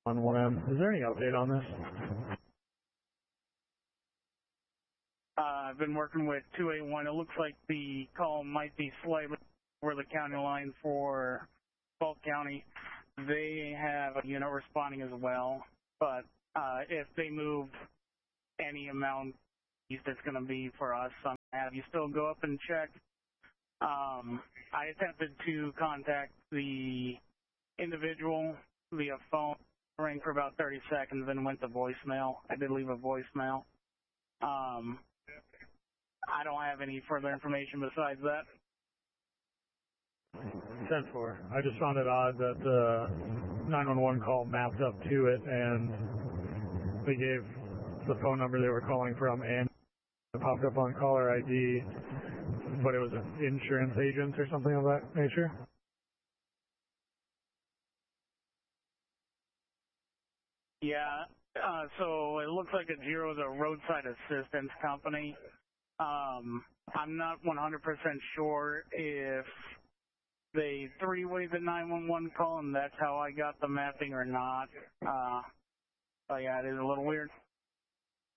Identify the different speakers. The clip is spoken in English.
Speaker 1: on 1M. Is there any update on this?
Speaker 2: I've been working with 281. It looks like the call might be slightly over the county line for Gulf County. They have a unit responding as well, but if they move any amount east, it's going to be for us. So I'm going to have you still go up and check. I attempted to contact the individual via phone, rang for about 30 seconds, then went to voicemail. I did leave a voicemail. I don't have any further information besides that.
Speaker 1: 10-4. I just found it odd that the 911 call mapped up to it, and they gave the phone number they were calling from, and it popped up on caller ID, but it was an insurance agent or something of that nature.
Speaker 2: Yeah, so it looks like Ajero is a roadside assistance company. I'm not 100% sure if they three-way the 911 call and that's how I got the mapping or not. But yeah, it is a little weird.